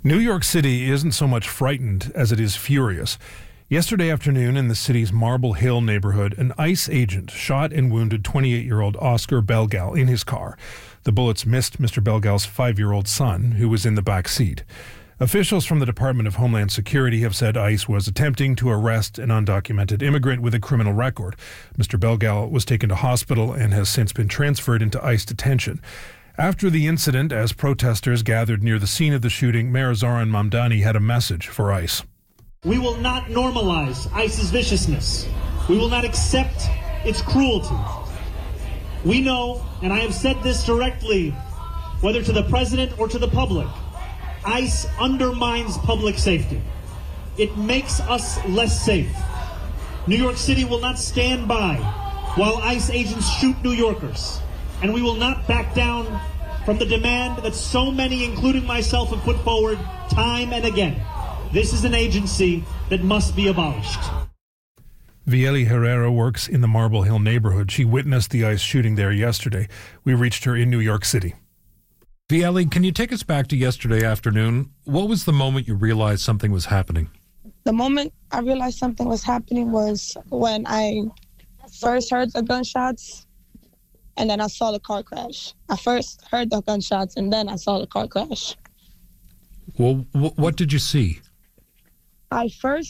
New York City isn't so much frightened as it is furious. Yesterday afternoon in the city's Marble Hill neighborhood, an ICE agent shot and wounded 28-year-old Oscar Belgal in his car. The bullets missed Mr. Belgal's 5-year-old son, who was in the back seat. Officials from the Department of Homeland Security have said ICE was attempting to arrest an undocumented immigrant with a criminal record. Mr. Belgal was taken to hospital and has since been transferred into ICE detention. After the incident, as protesters gathered near the scene of the shooting, Mayor Zoran Mamdani had a message for ICE. We will not normalize ICE's viciousness. We will not accept its cruelty. We know, and I have said this directly, whether to the president or to the public, ICE undermines public safety. It makes us less safe. New York City will not stand by while ICE agents shoot New Yorkers. And we will not back down from the demand that so many, including myself, have put forward time and again. This is an agency that must be abolished. Vieli Herrera works in the Marble Hill neighborhood. She witnessed the ICE shooting there yesterday. We reached her in New York City. Vieli, can you take us back to yesterday afternoon? What was the moment you realized something was happening? The moment I realized something was happening was when I first heard the gunshots. And then I saw the car crash. I first heard the gunshots, and then I saw the car crash. Well, what did you see? I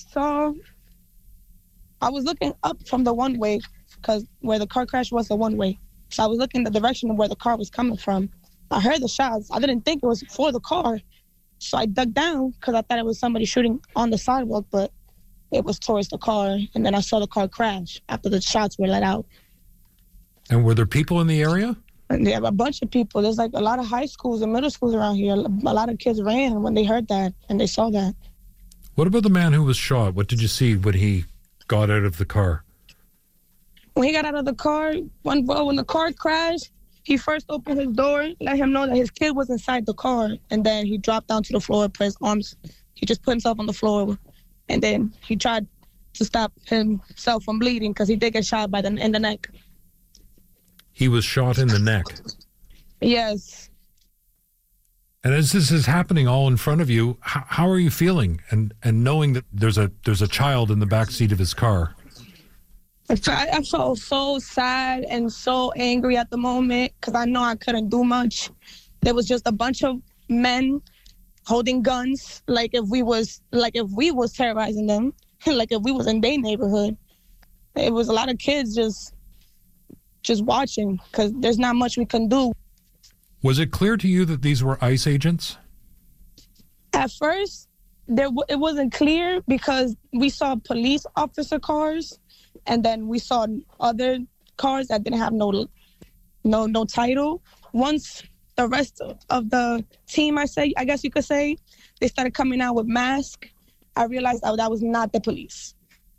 was looking up from the one-way, because where the car crash was the one-way. So I was looking the direction of where the car was coming from. I heard the shots. I didn't think it was for the car. So I dug down, because I thought it was somebody shooting on the sidewalk, but it was towards the car. And then I saw the car crash after the shots were let out. And were there people in the area? Yeah, a bunch of people. There's like a lot of high schools and middle schools around here. A lot of kids ran when they heard that and they saw that. What about the man who was shot? What did you see when he got out of the car? When he got out of the car, when the car crashed, he first opened his door, let him know that his kid was inside the car, and then he dropped down to the floor, put his arms, he just put himself on the floor, and then he tried to stop himself from bleeding because he did get shot in the neck. He was shot in the neck. Yes. And as this is happening all in front of you, how are you feeling? And knowing that there's a child in the back seat of his car. I felt so sad and so angry at the moment because I know I couldn't do much. There was just a bunch of men holding guns, like if we was terrorizing them, like if we was in their neighborhood. It was a lot of kids just watching because there's not much we can do. Was it clear to you that these were ICE agents? At first, it wasn't clear because we saw police officer cars, and then we saw other cars that didn't have no title. Once the rest of the team, I guess you could say, they started coming out with masks, I realized that was not the police.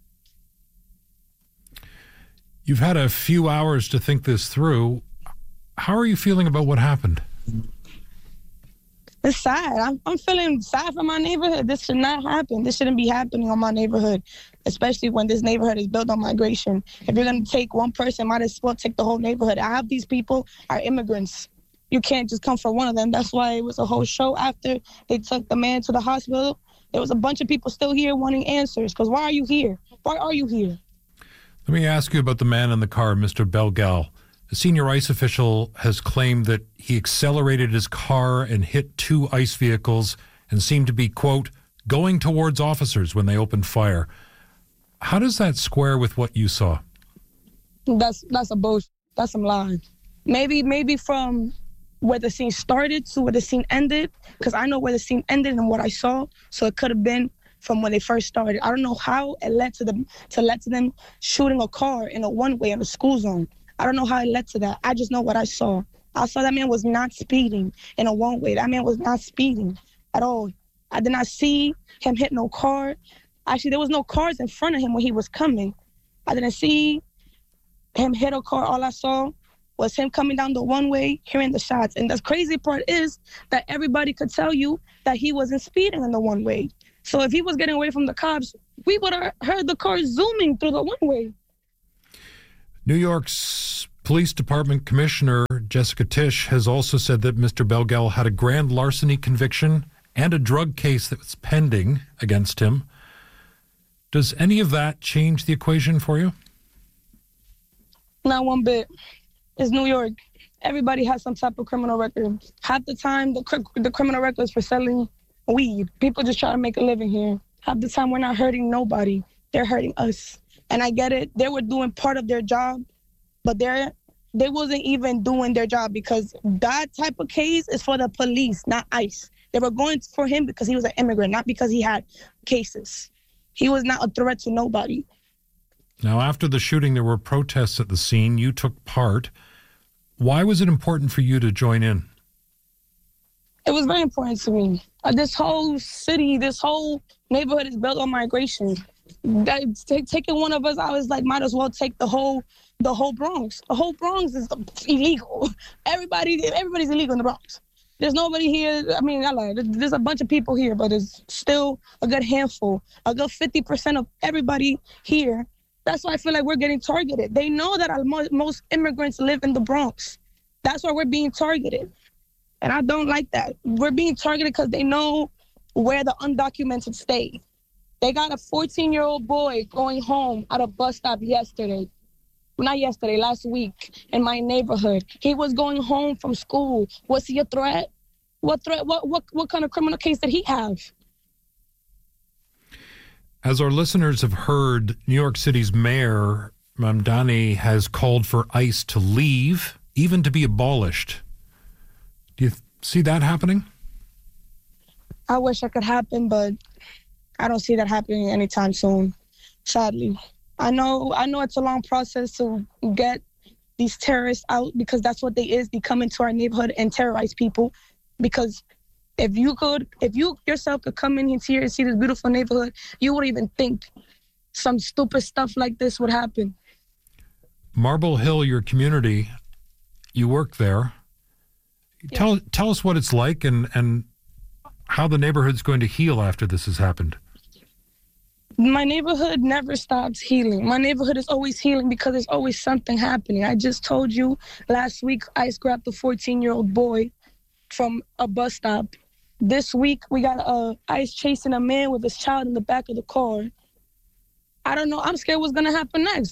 You've had a few hours to think this through. How are you feeling about what happened? It's sad. I'm feeling sad for my neighborhood. This should not happen. This shouldn't be happening on my neighborhood, especially when this neighborhood is built on migration. If you're going to take one person, might as well take the whole neighborhood. I have these people are immigrants. You can't just come for one of them. That's why it was a whole show after they took the man to the hospital. There was a bunch of people still here wanting answers because why are you here? Why are you here? Let me ask you about the man in the car, Mr. Belgal. A senior ICE official has claimed that he accelerated his car and hit two ICE vehicles and seemed to be, quote, going towards officers when they opened fire. How does that square with what you saw? That's a bullshit. That's some lying. Maybe from where the scene started to where the scene ended, because I know where the scene ended and what I saw, so it could have been from when they first started. I don't know how it led to them shooting a car in a one-way in a school zone. I don't know how it led to that. I just know what I saw. I saw that man was not speeding in a one-way. That man was not speeding at all. I did not see him hit no car. Actually, there was no cars in front of him when he was coming. I didn't see him hit a car. All I saw was him coming down the one-way, hearing the shots. And the crazy part is that everybody could tell you that he wasn't speeding in the one-way. So if he was getting away from the cops, we would have heard the car zooming through the one-way. New York's Police Department Commissioner Jessica Tisch has also said that Mr. Belgal had a grand larceny conviction and a drug case that was pending against him. Does any of that change the equation for you? Not one bit. It's New York. Everybody has some type of criminal record. Half the time, the criminal record is for selling weed. People just try to make a living here. Half the time, we're not hurting nobody. They're hurting us. And I get it. They were doing part of their job, but they wasn't even doing their job, because that type of case is for the police, not ICE. They were going for him because he was an immigrant, not because he had cases. He was not a threat to nobody. Now, after the shooting, there were protests at the scene. You took part. Why was it important for you to join in? It was very important to me. This whole city, this whole neighborhood is built on migration. Taking one of us, I was like, might as well take the whole Bronx. The whole Bronx is illegal. Everybody's illegal in the Bronx. There's nobody here. I mean, I lied. There's a bunch of people here, but it's still a good handful. A good 50% of everybody here. That's why I feel like we're getting targeted. They know that most immigrants live in the Bronx. That's why we're being targeted. And I don't like that. We're being targeted because they know where the undocumented stay. They got a 14-year-old boy going home at a bus stop yesterday. Not yesterday, last week in my neighborhood. He was going home from school. Was he a threat? What threat? What kind of criminal case did he have? As our listeners have heard, New York City's mayor, Mamdani, has called for ICE to leave, even to be abolished. Do you see that happening? I wish it could happen, but I don't see that happening anytime soon, sadly. I know it's a long process to get these terrorists out, because that's what they is. They come into our neighborhood and terrorize people. Because if you yourself could come in here and see this beautiful neighborhood, you wouldn't even think some stupid stuff like this would happen. Marble Hill, your community, you work there. Yeah. Tell us what it's like and how the neighborhood's going to heal after this has happened. My neighborhood never stops healing. My neighborhood is always healing because there's always something happening. I just told you last week, ICE grabbed a 14-year-old boy from a bus stop. This week, we got ICE chasing a man with his child in the back of the car. I don't know. I'm scared what's going to happen next.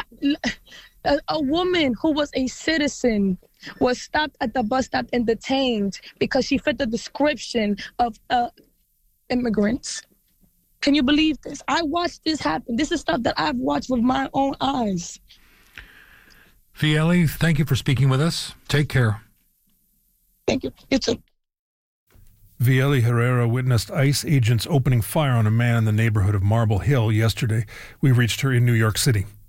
A woman who was a citizen was stopped at the bus stop and detained because she fit the description of immigrants. Can you believe this? I watched this happen. This is stuff that I've watched with my own eyes. Viele, thank you for speaking with us. Take care. Thank you. You too. Viele Herrera witnessed ICE agents opening fire on a man in the neighborhood of Marble Hill yesterday. We reached her in New York City.